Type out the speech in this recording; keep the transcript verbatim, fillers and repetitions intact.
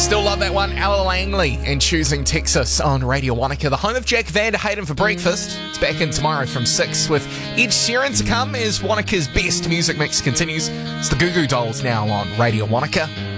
Still love that one. Ella Langley and Choosing Texas on Radio Wanaka, the home of Jack Vander Hayden for breakfast. It's back in tomorrow from six with Ed Sheeran to come as Wanaka's best music mix continues. It's the Goo Goo Dolls now on Radio Wanaka.